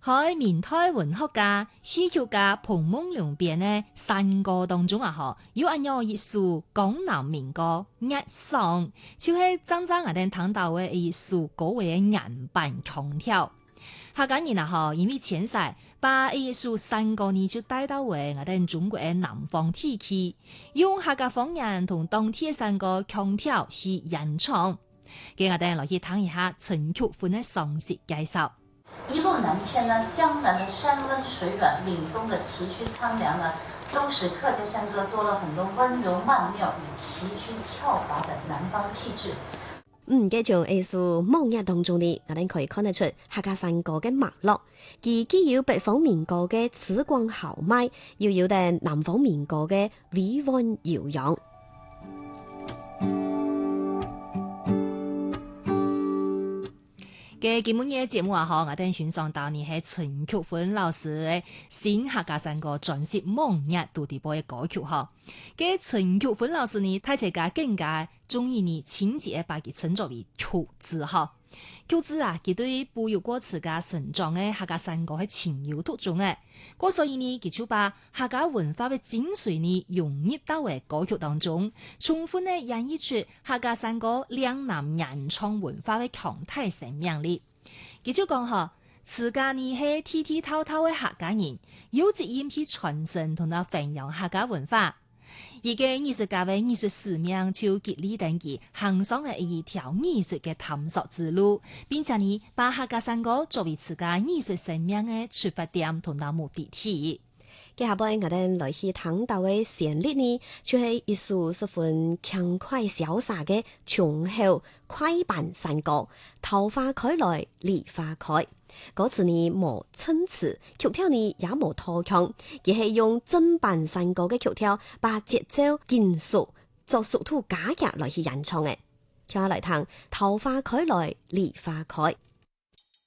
喺明代文學家、戲劇家彭夢龍編呢山歌當中有按樣一首江南民歌《月上》，就係真正我哋聽到嘅一首歌嘅原版腔調。客家人因為遷徙，把一首山歌呢就帶到為我哋中國嘅南方地區，用客家方言同當地嘅山歌腔調去演唱。給我哋來去聽一下陳菊芬嘅詳細介紹。 一路南遷呢，江南的山溫水軟，嶺東的崎嶇蒼涼呢，都使客家山歌多了很多溫柔曼妙與崎嶇峭拔的南方氣質。 繼續藝術夢日當中呢，我哋可以看得出客家山歌嘅脈絡，既有北方民歌嘅紫光豪邁，又有啲南方民歌嘅委婉悠揚。 嘅今日嘅節目我哋選上到你係陳菊芬老師嘅新客家山歌專輯夢日獨地播嘅歌曲嘅陳菊芬老師呢，大家更加中意你親自嘅把佢稱作為曲子曲子佢對哺育過自家成長嘅客家山歌係情有獨鍾嘅，所以呢佢就把客家文化嘅精髓呢融入到嘅歌曲當中，充分呢演繹出客家山歌兩南原創文化嘅強大生命力。佢就講自家呢係天天滔滔嘅客家人，有責任去傳承同埋弘揚客家文化。而嘅藝術家嘅藝術使命就激勵等佢行上嘅一條藝術嘅探索之路，並且呢把客家山歌作為自家藝術生命嘅出發點同埋目的地。 接下來我哋來去聽到嘅旋律呢，就係一首十分輕快瀟灑嘅雄厚快板山歌，桃花開來梨花開。歌詞呢無襯詞，曲調呢也無拖腔，而係用正板山歌嘅曲調，把節奏緊縮作俗土假嘅來去演唱嘅。聽下來聽桃花開來梨花開。